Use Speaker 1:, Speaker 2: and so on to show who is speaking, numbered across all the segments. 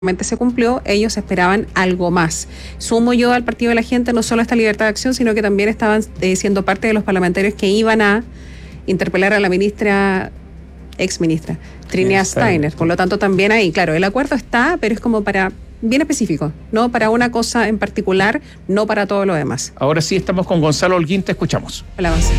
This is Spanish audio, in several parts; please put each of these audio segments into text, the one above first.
Speaker 1: se cumplió, ellos esperaban algo más. Sumo yo al Partido de la Gente no solo esta libertad de acción, sino que también estaban siendo parte de los parlamentarios que iban a interpelar a la ex ministra, Trinidad Steiner. Por lo tanto, también ahí, claro, el acuerdo está, pero es como para bien específico, no para una cosa en particular, no para todo lo demás.
Speaker 2: Ahora sí estamos con Gonzalo Holguín, te escuchamos.
Speaker 1: Hola, Gonzalo.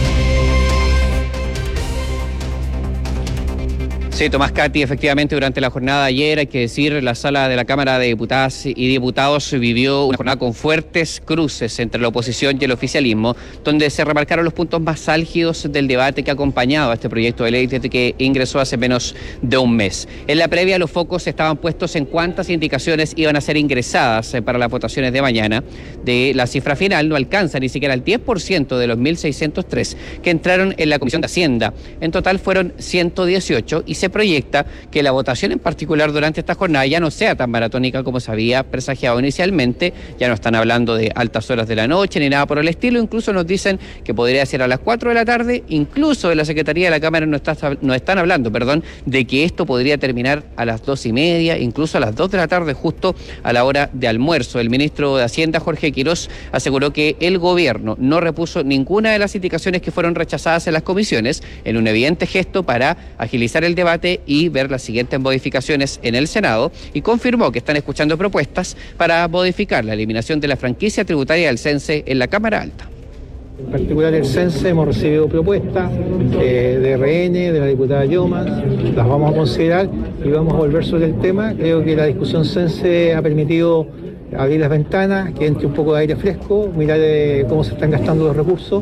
Speaker 3: Sí, Tomás Cati, efectivamente durante la jornada de ayer, hay que decir, la sala de la Cámara de Diputadas y Diputados vivió una jornada con fuertes cruces entre la oposición y el oficialismo, donde se remarcaron los puntos más álgidos del debate que ha acompañado a este proyecto de ley desde que ingresó hace menos de un mes. En la previa, los focos estaban puestos en cuántas indicaciones iban a ser ingresadas para las votaciones de mañana. De la cifra final no alcanza ni siquiera el 10% de los 1.603 que entraron en la Comisión de Hacienda. En total fueron 118 y se proyecta que la votación en particular durante esta jornada ya no sea tan maratónica como se había presagiado inicialmente. Ya no están hablando de altas horas de la noche ni nada por el estilo. Incluso nos dicen que podría ser a las 4 de la tarde. Incluso en la Secretaría de la Cámara nos están hablando, de que esto podría terminar a las 2:30, incluso a las 2 de la tarde, justo a la hora de almuerzo. El ministro de Hacienda, Jorge Quirós, aseguró que el gobierno no repuso ninguna de las indicaciones que fueron rechazadas en las comisiones, en un evidente gesto para agilizar el debate y ver las siguientes modificaciones en el Senado, y confirmó que están escuchando propuestas para modificar la eliminación de la franquicia tributaria del CENSE en la Cámara Alta.
Speaker 4: En particular el CENSE hemos recibido propuestas de RN, de la diputada Llomas, las vamos a considerar y vamos a volver sobre el tema. Creo que la discusión CENSE ha permitido abrir las ventanas, que entre un poco de aire fresco, mirar cómo se están gastando los recursos.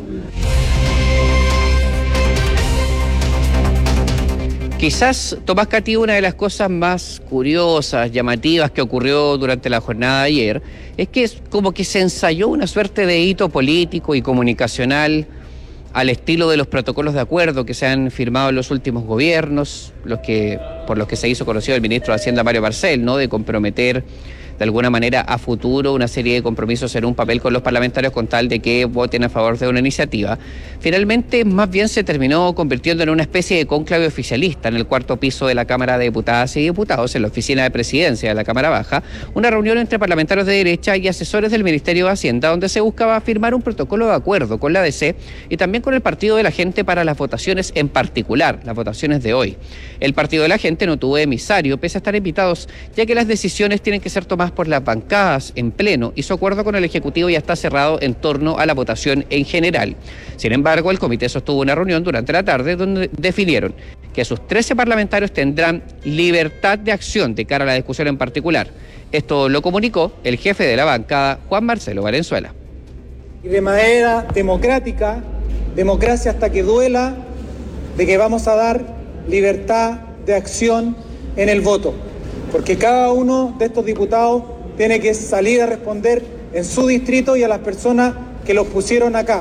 Speaker 3: Quizás, Tomás Cati, una de las cosas más curiosas, llamativas que ocurrió durante la jornada de ayer es que como que se ensayó una suerte de hito político y comunicacional al estilo de los protocolos de acuerdo que se han firmado en los últimos gobiernos, por los que se hizo conocido el ministro de Hacienda, Mario Marcel, ¿no? De comprometer de alguna manera a futuro una serie de compromisos en un papel con los parlamentarios con tal de que voten a favor de una iniciativa. Finalmente, más bien se terminó convirtiendo en una especie de cónclave oficialista en el cuarto piso de la Cámara de Diputadas y Diputados, en la oficina de presidencia de la Cámara Baja, una reunión entre parlamentarios de derecha y asesores del Ministerio de Hacienda, donde se buscaba firmar un protocolo de acuerdo con la DC y también con el Partido de la Gente para las votaciones, en particular las votaciones de hoy. El Partido de la Gente no tuvo emisario, pese a estar invitados, ya que las decisiones tienen que ser tomadas por las bancadas en pleno, y su acuerdo con el Ejecutivo ya está cerrado en torno a la votación en general. Sin embargo, el comité sostuvo una reunión durante la tarde donde definieron que sus 13 parlamentarios tendrán libertad de acción de cara a la discusión en particular. Esto lo comunicó el jefe de la bancada, Juan Marcelo Valenzuela.
Speaker 5: Y de manera democrática, democracia hasta que duela, de que vamos a dar libertad de acción en el voto. Porque cada uno de estos diputados tiene que salir a responder en su distrito y a las personas que los pusieron acá.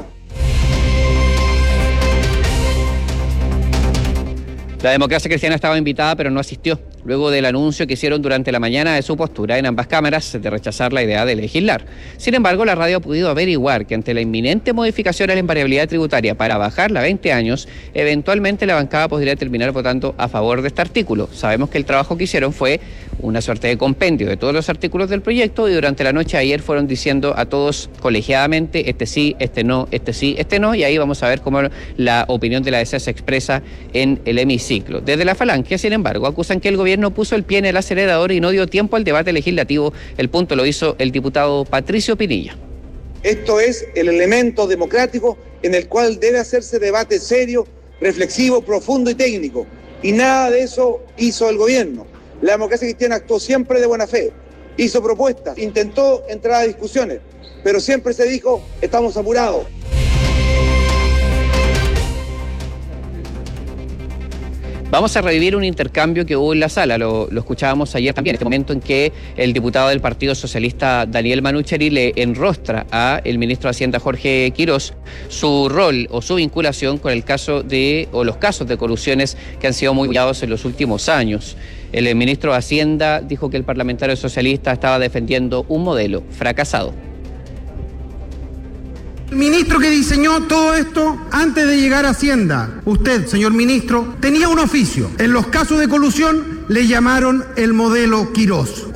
Speaker 3: La Democracia Cristiana estaba invitada, pero no asistió, luego del anuncio que hicieron durante la mañana de su postura en ambas cámaras de rechazar la idea de legislar. Sin embargo, la radio ha podido averiguar que ante la inminente modificación a la invariabilidad tributaria para bajarla a 20 años, eventualmente la bancada podría terminar votando a favor de este artículo. Sabemos que el trabajo que hicieron fue una suerte de compendio de todos los artículos del proyecto, y durante la noche de ayer fueron diciendo a todos colegiadamente, este sí, este no, este sí, este no, y ahí vamos a ver cómo la opinión de la DC se expresa en el hemiciclo. Desde la Falange, sin embargo, acusan que el gobierno puso el pie en el acelerador y no dio tiempo al debate legislativo. El punto lo hizo el diputado Patricio Pinilla.
Speaker 6: Esto es el elemento democrático en el cual debe hacerse debate serio, reflexivo, profundo y técnico. Y nada de eso hizo el gobierno. La Democracia Cristiana actuó siempre de buena fe, hizo propuestas, intentó entrar a discusiones, pero siempre se dijo, estamos apurados.
Speaker 3: Vamos a revivir un intercambio que hubo en la sala, lo escuchábamos ayer también, en este momento en que el diputado del Partido Socialista, Daniel Manucheri, le enrostra a el ministro de Hacienda, Jorge Quirós, su rol o su vinculación con los casos de colusiones que han sido muy villados en los últimos años. El ministro de Hacienda dijo que el parlamentario socialista estaba defendiendo un modelo fracasado.
Speaker 7: El ministro que diseñó todo esto antes de llegar a Hacienda, usted, señor ministro, tenía un oficio. En los casos de colusión le llamaron el modelo Quirós.